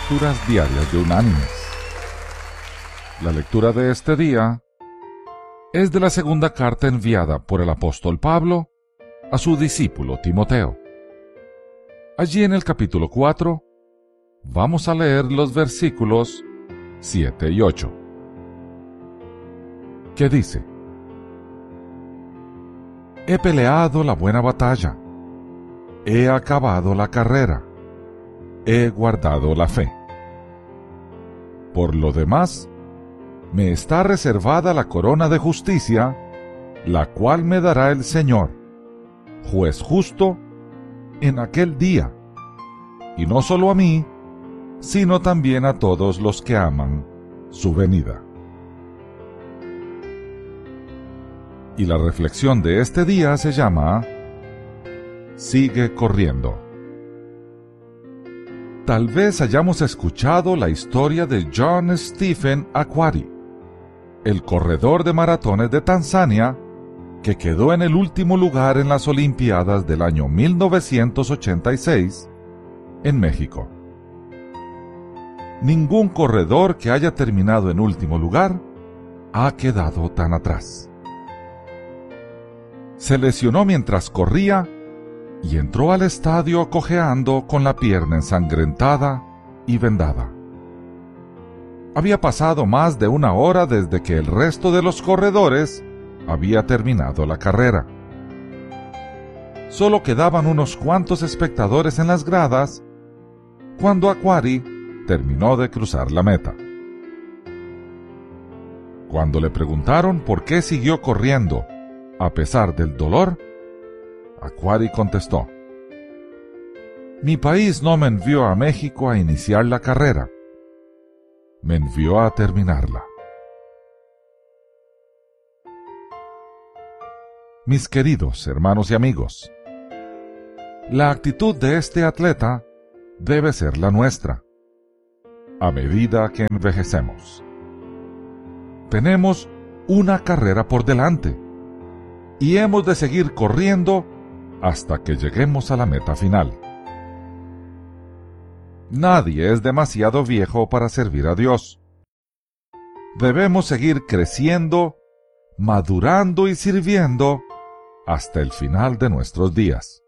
Lecturas Diarias de Unánimes. La lectura de este día es de la segunda carta enviada por el apóstol Pablo a su discípulo Timoteo. Allí en el capítulo 4 vamos a leer los versículos 7 y 8, que dice: He peleado la buena batalla, he acabado la carrera, he guardado la fe. Por lo demás, me está reservada la corona de justicia, la cual me dará el Señor, juez justo, en aquel día, y no solo a mí, sino también a todos los que aman su venida. Y la reflexión de este día se llama Sigue corriendo. Tal vez hayamos escuchado la historia de John Stephen Akhwari, el corredor de maratones de Tanzania, que quedó en el último lugar en las Olimpiadas del año 1986 en México. Ningún corredor que haya terminado en último lugar ha quedado tan atrás. Se lesionó mientras corría y entró al estadio cojeando con la pierna ensangrentada y vendada. Había pasado más de una hora desde que el resto de los corredores había terminado la carrera. Solo quedaban unos cuantos espectadores en las gradas cuando Akhwari terminó de cruzar la meta. Cuando le preguntaron por qué siguió corriendo a pesar del dolor, Akhwari contestó: Mi país no me envió a México a iniciar la carrera, me envió a terminarla. Mis queridos hermanos y amigos, la actitud de este atleta debe ser la nuestra, a medida que envejecemos. Tenemos una carrera por delante y hemos de seguir corriendo hasta que lleguemos a la meta final. Nadie es demasiado viejo para servir a Dios. Debemos seguir creciendo, madurando y sirviendo hasta el final de nuestros días.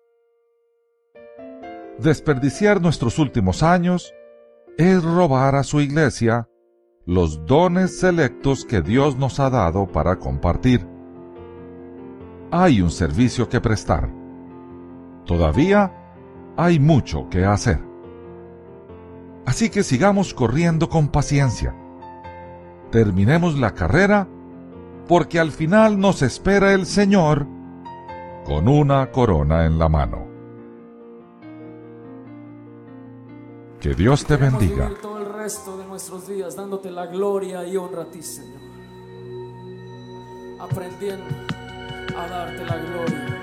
Desperdiciar nuestros últimos años es robar a su iglesia los dones selectos que Dios nos ha dado para compartir. Hay un servicio que prestar. Todavía hay mucho que hacer. Así que sigamos corriendo con paciencia. Terminemos la carrera, porque al final nos espera el Señor con una corona en la mano. Que Dios te bendiga. Vivir todo el resto de nuestros días dándote la gloria y honra a ti, Señor. Aprendiendo a darte la gloria.